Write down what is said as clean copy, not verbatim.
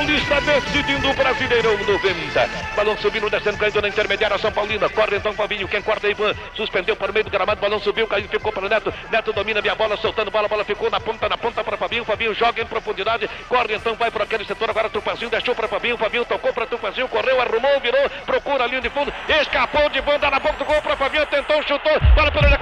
Paulista decidindo o Brasileirão 90. Balão subindo, descendo, caindo na intermediária São Paulina. Corre então Fabinho, quem corta Ivan. Suspendeu por meio do gramado, balão subiu, caiu, ficou para o Neto. Neto domina minha bola, soltando bola, bola ficou na ponta para Fabinho. Fabinho joga em profundidade, corre então, vai para aquele setor. Agora Tupanzinho deixou para Fabinho. Fabinho tocou para Tupanzinho, correu, arrumou, virou, procura a linha de fundo, escapou de banda na boca do gol para Fabinho, tentou, chutou, bola pela